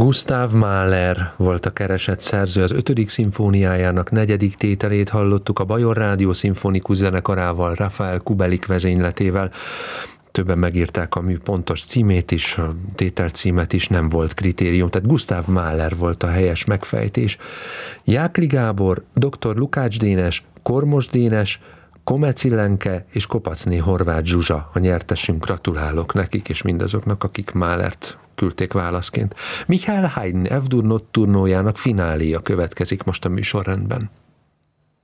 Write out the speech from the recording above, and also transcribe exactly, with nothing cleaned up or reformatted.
Gustav Mahler volt a keresett szerző, az ötödik szimfóniájának negyedik tételét hallottuk a Bajor Rádió szimfonikus zenekarával, Rafael Kubelik vezényletével. Többen megírták a mű pontos címét is, a tételcímet is, nem volt kritérium, tehát Gustav Mahler volt a helyes megfejtés. Jákli Gábor, dr. Lukács Dénes, Kormos Dénes, Komeci Lenke és Kopacné Horváth Zsuzsa a nyertesünk. Gratulálok nekik és mindazoknak, akik Mahlert küldték válaszként. Michael Haydn F-dur nocturnójának fináléja következik most a műsorrendben.